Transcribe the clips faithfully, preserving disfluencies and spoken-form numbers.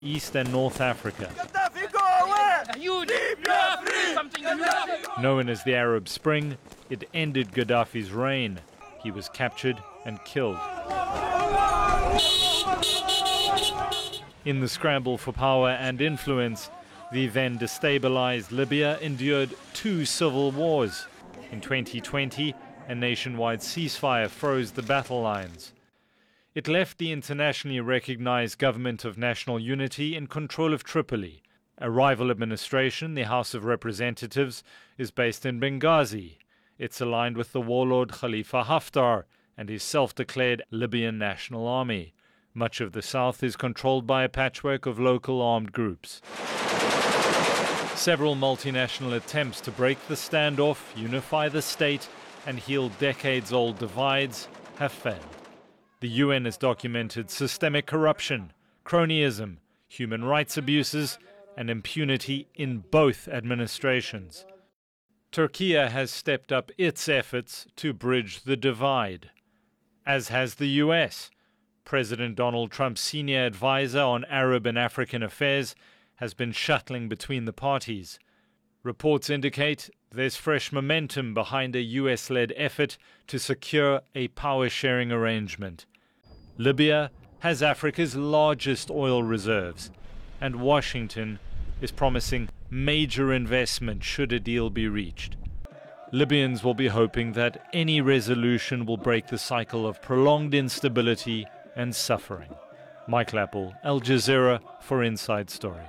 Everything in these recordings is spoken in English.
East and North Africa. Gaddafi, go away! You Libya, something Known as the Arab Spring, it ended Gaddafi's reign. He was captured and killed. In the scramble for power and influence, the then destabilized Libya endured two civil wars. In twenty twenty, a nationwide ceasefire froze the battle lines. It left the internationally recognized Government of National Unity in control of Tripoli. A rival administration, the House of Representatives, is based in Benghazi. It's aligned with the warlord Khalifa Haftar and his self-declared Libyan National Army. Much of the south is controlled by a patchwork of local armed groups. Several multinational attempts to break the standoff, unify the state, and heal decades-old divides have failed. The U N has documented systemic corruption, cronyism, human rights abuses, and impunity in both administrations. Turkey has stepped up its efforts to bridge the divide, as has the U S. President Donald Trump's senior advisor on Arab and African affairs has been shuttling between the parties. Reports indicate there's fresh momentum behind a U S-led effort to secure a power-sharing arrangement. Libya has Africa's largest oil reserves, and Washington is promising major investment should a deal be reached. Libyans will be hoping that any resolution will break the cycle of prolonged instability and suffering. Mike Lappel, Al Jazeera for Inside Story.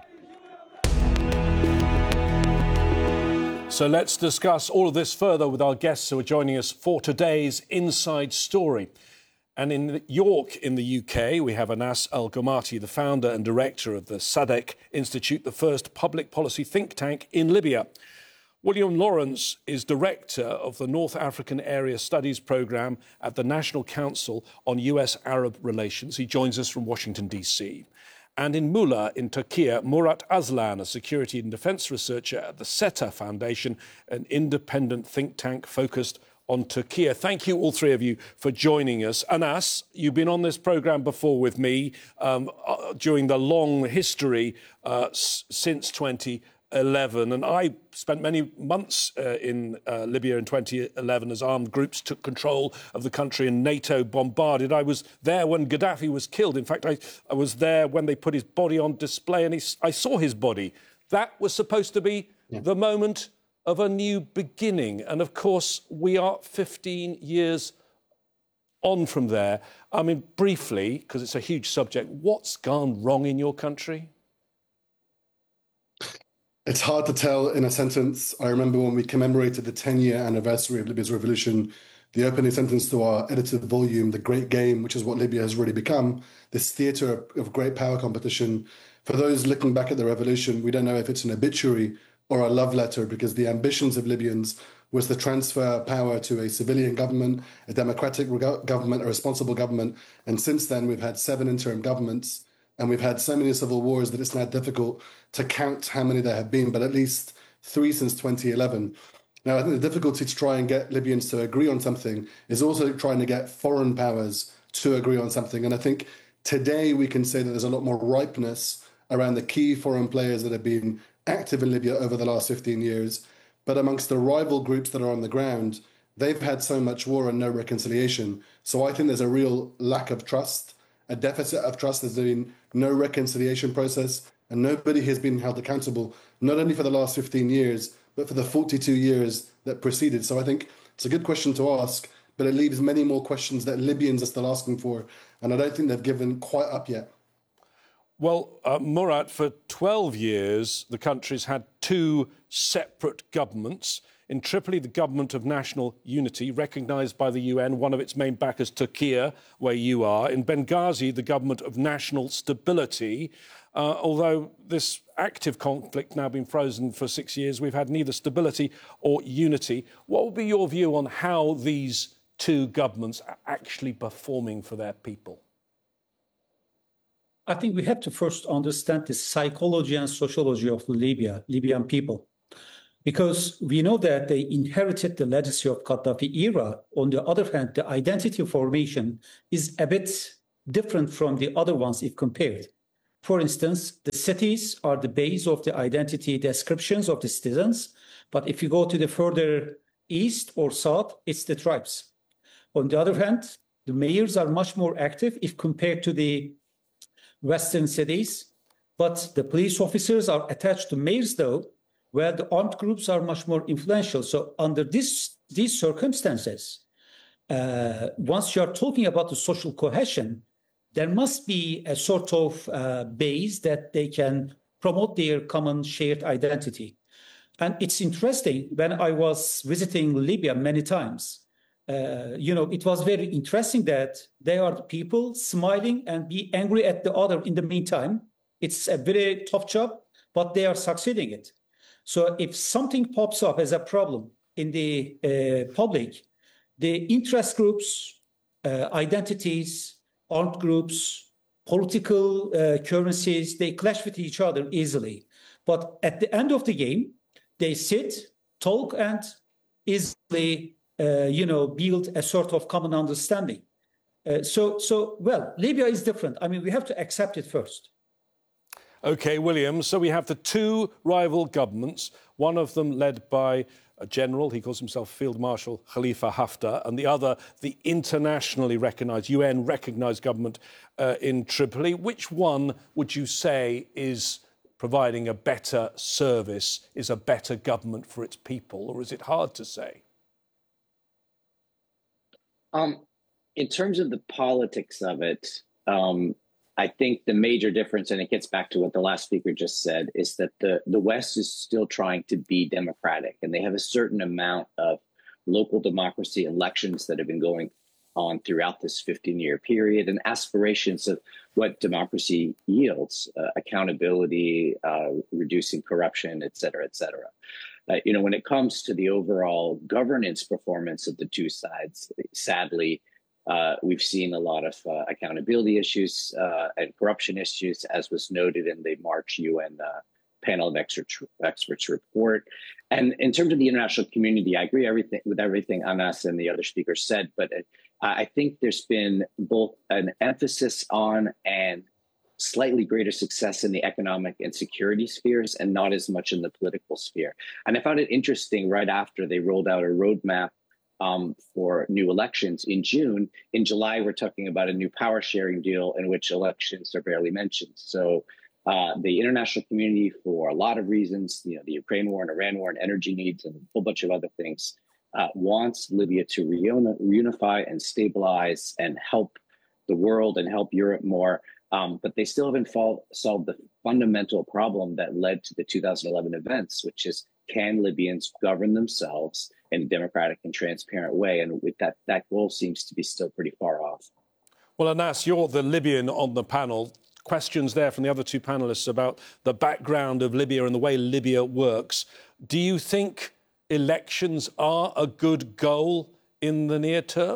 So let's discuss all of this further with our guests who are joining us for today's Inside Story. And in York, in the U K, we have Anas Al-Ghamati, the founder and director of the Sadek Institute, the first public policy think tank in Libya. William Lawrence is director of the North African Area Studies Programme at the National Council on U S-Arab Relations. He joins us from Washington, D C. And in Muğla, in Turkey, Murat Aslan, a security and defence researcher at the SETA Foundation, an independent think tank focused on Turkey. Thank you, all three of you, for joining us. Anas, you've been on this programme before with me um, uh, during the long history uh, s- since twenty eleven, and I spent many months uh, in uh, Libya in twenty eleven as armed groups took control of the country and NATO bombarded. I was there when Gaddafi was killed. In fact, I, I was there when they put his body on display, and he, I saw his body. That was supposed to be yeah. the moment of a new beginning. And of course, we are fifteen years on from there. I mean, briefly, because it's a huge subject, what's gone wrong in your country? It's hard to tell in a sentence. I remember when we commemorated the ten-year anniversary of Libya's revolution, the opening sentence to our edited volume, The Great Game, which is what Libya has really become, this theatre of great power competition. For those looking back at the revolution, we don't know if it's an obituary or a love letter, because the ambitions of Libyans was to transfer power to a civilian government, a democratic government, a responsible government. And since then, we've had seven interim governments, and we've had so many civil wars that it's now difficult to count how many there have been, but at least three since twenty eleven. Now, I think the difficulty to try and get Libyans to agree on something is also trying to get foreign powers to agree on something. And I think today we can say that there's a lot more ripeness around the key foreign players that have been active in Libya over the last fifteen years. But amongst the rival groups that are on the ground, they've had so much war and no reconciliation. So I think there's a real lack of trust, a deficit of trust. There's been no reconciliation process, and nobody has been held accountable, not only for the last fifteen years, but for the forty-two years that preceded. So I think it's a good question to ask, but it leaves many more questions that Libyans are still asking for, and I don't think they've given quite up yet. Well, uh, Murat, for twelve years, the country's had two separate governments. In Tripoli, the Government of National Unity, recognised by the U N, one of its main backers, Turkey, where you are. In Benghazi, the Government of National Stability. Uh, although this active conflict now been frozen for six years, we've had neither stability or unity. What would be your view on how these two governments are actually performing for their people? I think we have to first understand the psychology and sociology of Libya, Libyan people, because we know that they inherited the legacy of Gaddafi era. On the other hand, the identity formation is a bit different from the other ones if compared. For instance, the cities are the base of the identity descriptions of the citizens. But if you go to the further east or south, it's the tribes. On the other hand, the mayors are much more active if compared to the Western cities. But the police officers are attached to mayors, though, where the armed groups are much more influential. So under this, these circumstances, uh, once you are talking about the social cohesion, there must be a sort of uh, base that they can promote their common shared identity. And it's interesting, when I was visiting Libya many times, uh, you know, it was very interesting that there are people smiling and be angry at the other in the meantime. It's a very tough job, but they are succeeding it. So if something pops up as a problem in the uh, public, the interest groups, uh, identities, armed groups, political uh, currencies, they clash with each other easily. But at the end of the game, they sit, talk, and easily, uh, you know, build a sort of common understanding. Uh, so, so, well, Libya is different. I mean, we have to accept it first. OK, William, so we have the two rival governments, one of them led by a general, he calls himself Field Marshal Khalifa Haftar, and the other, the internationally recognised, U N-recognised government uh, in Tripoli. Which one would you say is providing a better service, is a better government for its people, or is it hard to say? Um, in terms of the politics of it, um, I think the major difference, and it gets back to what the last speaker just said, is that the, the West is still trying to be democratic, and they have a certain amount of local democracy elections that have been going on throughout this fifteen-year period, and aspirations of what democracy yields, uh, accountability, uh, reducing corruption, et cetera, et cetera. Uh, you know, when it comes to the overall governance performance of the two sides, sadly, Uh, we've seen a lot of uh, accountability issues uh, and corruption issues, as was noted in the March U N uh, panel of experts, experts report. And in terms of the international community, I agree everything with everything Anas and the other speakers said, but uh, I think there's been both an emphasis on and slightly greater success in the economic and security spheres and not as much in the political sphere. And I found it interesting right after they rolled out a roadmap Um, for new elections in June. In July, we're talking about a new power sharing deal in which elections are barely mentioned. So uh, the international community, for a lot of reasons, you know, the Ukraine war and Iran war and energy needs and a whole bunch of other things, uh, wants Libya to reunify and stabilize and help the world and help Europe more. Um, but they still haven't solved the fundamental problem that led to the two thousand eleven events, which is, can Libyans govern themselves in a democratic and transparent way? And with that, that goal seems to be still pretty far off. Well, Anas, you're the Libyan on the panel. Questions there from the other two panellists about the background of Libya and the way Libya works. Do you think elections are a good goal in the near term?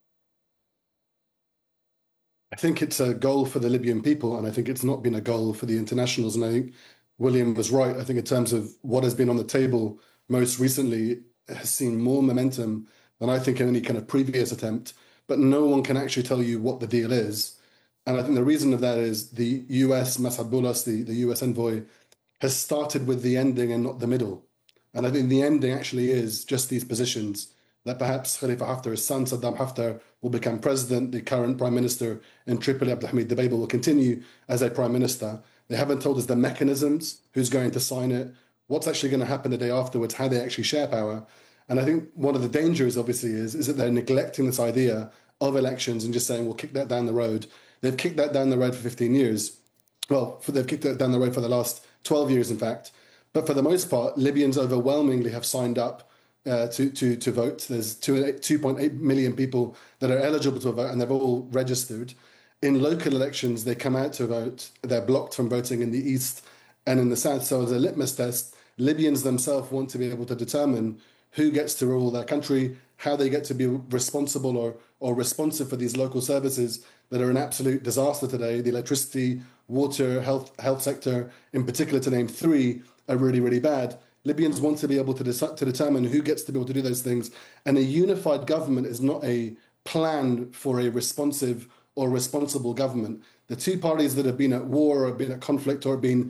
I think it's a goal for the Libyan people, and I think it's not been a goal for the internationals. And I think William was right. I think in terms of what has been on the table most recently, has seen more momentum than I think in any kind of previous attempt, but no one can actually tell you what the deal is. And I think the reason of that is the U S, Masad Boulos, the, the U S envoy, has started with the ending and not the middle. And I think the ending actually is just these positions, that perhaps Khalifa Haftar's son, Saddam Haftar, will become president. The current prime minister in Tripoli, Abdulhamid Dbeibeh, will continue as a prime minister. They haven't told us the mechanisms, who's going to sign it, what's actually going to happen the day afterwards, how they actually share power. And I think one of the dangers, obviously, is, is that they're neglecting this idea of elections and just saying, we'll kick that down the road. They've kicked that down the road for fifteen years. Well, for, they've kicked that down the road for the last twelve years, in fact. But for the most part, Libyans overwhelmingly have signed up uh, to, to, to vote. There's two point eight million people that are eligible to vote, and they've all registered. In local elections, they come out to vote. They're blocked from voting in the east and in the south. So as a litmus test, Libyans themselves want to be able to determine who gets to rule their country, how they get to be responsible or, or responsive for these local services that are an absolute disaster today. The electricity, water, health, health sector, in particular, to name three, are really, really bad. Libyans want to be able to, de- to determine who gets to be able to do those things. And a unified government is not a plan for a responsive or responsible government. The two parties that have been at war or been at conflict or been